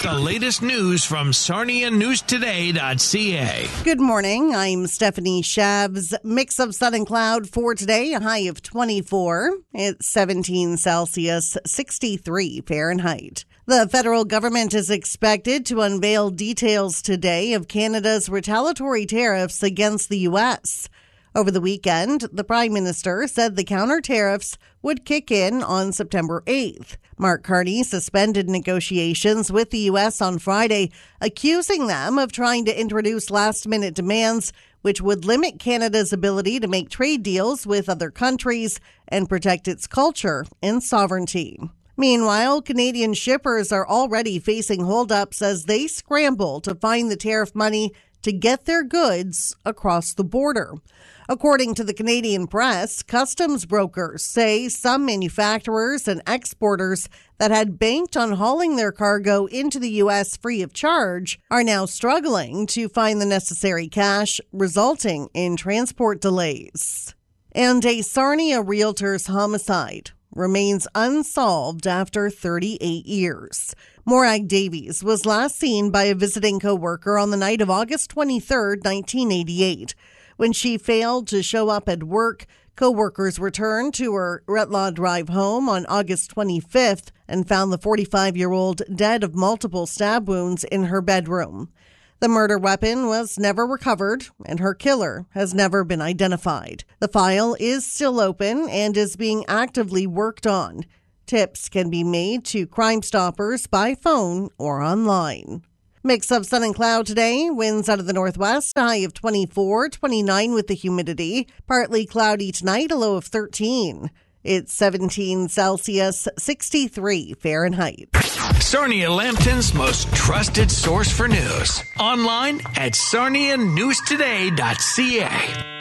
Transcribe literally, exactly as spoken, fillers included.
the latest news from Sarnia News Today dot C A. Good morning. I'm Stephanie Shabs. Mix of sun and cloud for today, a high of twenty-four. It's seventeen Celsius, sixty-three Fahrenheit. The federal government is expected to unveil details today of Canada's retaliatory tariffs against the U S. Over the weekend, the Prime Minister said the counter tariffs would kick in on September eighth. Mark Carney suspended negotiations with the U S on Friday, accusing them of trying to introduce last-minute demands which would limit Canada's ability to make trade deals with other countries and protect its culture and sovereignty. Meanwhile, Canadian shippers are already facing holdups as they scramble to find the tariff money to get their goods across the border. According to the Canadian press, customs brokers say some manufacturers and exporters that had banked on hauling their cargo into the U S free of charge are now struggling to find the necessary cash, resulting in transport delays. And a Sarnia realtor's homicide remains unsolved after thirty-eight years. Morag Davies was last seen by a visiting co-worker on the night of August twenty-third, nineteen eighty-eight. When she failed to show up at work, co-workers returned to her Retlaw Drive home on August twenty-fifth and found the forty-five-year-old dead of multiple stab wounds in her bedroom. The murder weapon was never recovered, and her killer has never been identified. The file is still open and is being actively worked on. Tips can be made to Crime Stoppers by phone or online. Mix of sun and cloud today. Winds out of the northwest, a high of twenty-four, twenty-nine with the humidity. Partly cloudy tonight, a low of thirteen. It's seventeen Celsius, sixty-three Fahrenheit. Sarnia Lambton's most trusted source for news. Online at Sarnia News Today dot C A.